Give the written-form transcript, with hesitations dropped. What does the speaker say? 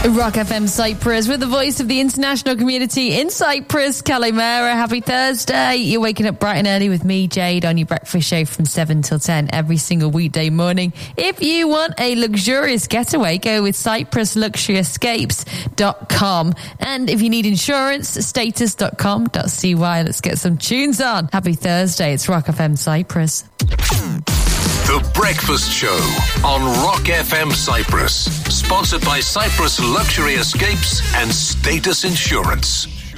Rock FM Cyprus with the voice of the international community in Cyprus, Kalimera. Happy Thursday. You're waking up bright and early with me, Jade, on your breakfast show from 7 till 10 every single weekday morning. If you want a luxurious getaway, go with cyprusluxuryescapes.com. And if you need insurance, status.com.cy. Let's get some tunes on. Happy Thursday. It's Rock FM Cyprus. The Breakfast Show on Rock FM Cyprus. Sponsored by Cyprus Luxury Escapes and Status Insurance.